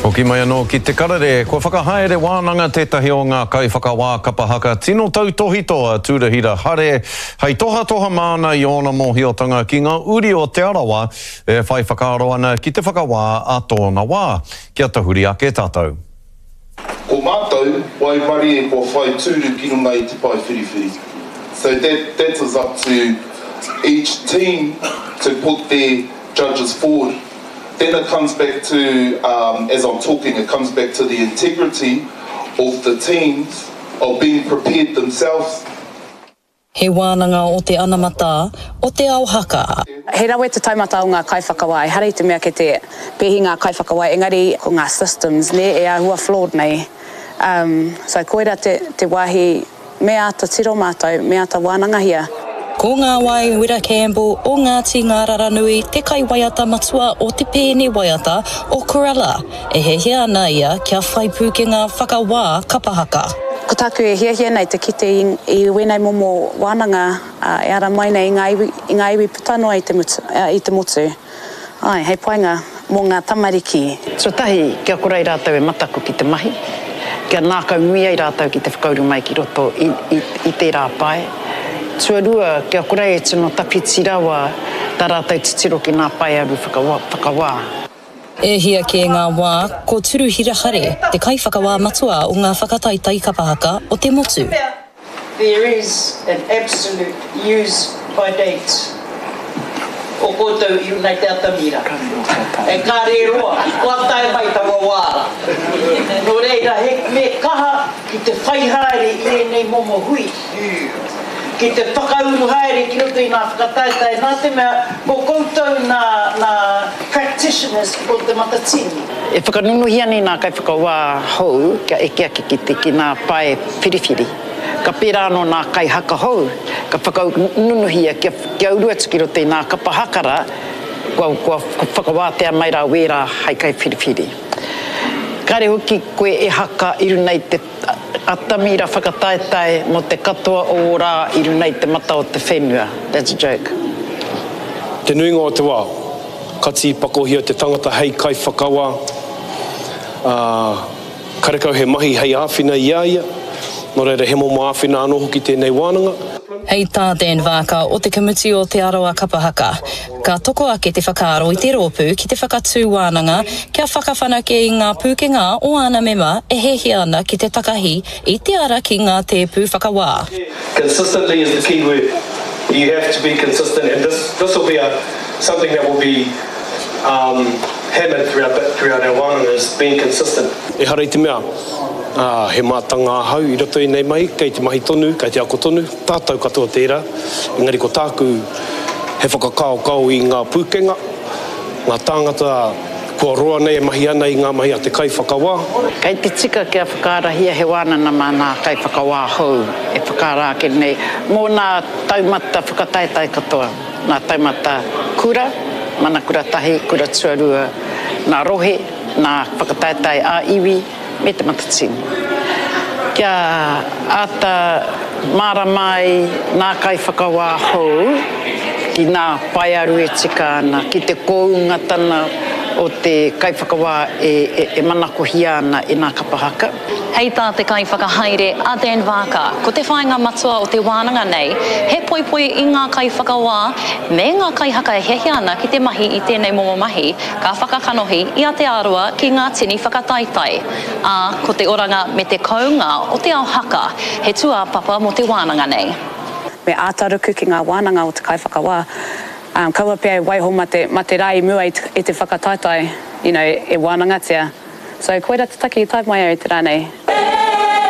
Ko ki mai anō ki te karere, kua whakahaere wānanga tētahi o ngā kaiwhakawā kapahaka tino tautohi toa tūrahira hare hei toha mana i ona mōhiotanga ki ngā uri o te arawa e whai whakaaro ana ki te whakawā a tōna wā. Kia tahuri ake tātou. Ko mātou, wai mari e kua whai tūru ki runga i te pai whiriwhiri. So that is up to each team to put their judges forward. Then it comes back to, as I'm talking, it comes back to the integrity of the teams, of being prepared themselves. He wānanga o te anamata, o te auhaka. He rawe te taumata o ngā kaiwhakawā, e hara i te mea ke te pehi ngā kaiwhakawā, engari ko ngā systems, ne, e ahua flawed nei. So koera te wāhi, me ata tiro mātou, me ata wānanga hia. Ko ngā wai Wira Campbell o Ngāti Ngāraranui, te kai waiata matua o te pēne waiata o Corella. E he ana ia kia whai pūkenga whakawā kapahaka. Ko tāku e hia nei te kite i wenei momo wānanga e ara mai nei i ngā iwi putanoa i te motu. Ai, hei poinga mō ngā tamariki. So tahi, kia korai rātou e mataku ki te mahi. Kia nākau nui ai rātou ki te whakauru mai ki roto i te rāpai. Tuarua, kia korai e tino tapiti rawa tā rātou titiro ki nā pai aru whakawā. E hia ke ngā wā, ko turuhira hare, te kai whakawā matua o ngā whakataitai kapahaka o te motu. There is an absolute use by date o koutou i runai te atamira. E kāre roa, kua tae mai tawa wāra. No reira, me kaha ki te whaihaere i nei momo hui. Ki te whakauru haere ki roto i ngā whakataitai, nā te mea, ko koutou nā practitioners o te matatini. E whakanunuhia ni nā kai whakawā hou, kia eke ake ki nā pai whiriwhiri. Ka pērā anō nā kai haka hou, ka whakanunuhia kia urua tuki roto i nā kapahakara, kua whakawātea mai rā wērā hei kai whiriwhiri. Kare hoki koe e haka i runei te atamira whakataetai mo te katoa o rā i runei te mata o te whenua. That's a joke. Te nuinga o te wā, kati pakohia te tangata hei kai whakawā, karekau he mahi hei āwhina i aia, no reira he momo āwhina anō hoki tēnei wānanga. Hei tā Dan Vaka o te Committee o te Arawa Kapahaka. Ka toko ake te whakaaro i te rōpū ki te whakatū wānanga kia whakawhanake i ngā pūkenga o ana mema e hehi ana ki te takahi i te ara ki ngā te pū whakawā. Consistently is the key word. You have to be consistent, and this will be something that will be hammered throughout our wānanga is being consistent. E hara i te mea, he mātanga hau i roto i nei mai, kei te mahi tonu, kei te ako tonu, tātou katoa tērā. Engari ko tāku he whakakao i ngā pūkenga, ngā tāngata kua roa nei e mahi ana i ngā mahi a te kai whakawā. Kei te tika kia whakaarahia he wānana mā nā kai whakawā hou, e whakaara ake nei. Mō nā taumata whakataetai katoa, nā taumata kura, mana kura tahi, kura tuarua, nā rohe, nā whakataetai a iwi, me te matatini. Kia ata mara mai nā kai whakawā hou ki nā pai aru e tika ana, ki te koungatana o te kai whakawā e manakohia ana i nā kapahaka. Hei tā te kai whakahaere a Dan Vaka, ko te whainga matua o te wānanga nei, he poipoi i ngā kai whakawā, me ngā kai haka e hehi ana ki te mahi i tēnei momo mahi, ka whakakanohi i a te arua ki ngā tini whakataitai. Ko te oranga me te kaunga o te ao haka, he tua papa mo te wānanga nei. Me ātaruku ki ngā wānanga o te kai whakawā, kaua pia e waiho ma te rai mua i te whakataitai, e wānangatia. So koera te taki i tai mai au te rānei.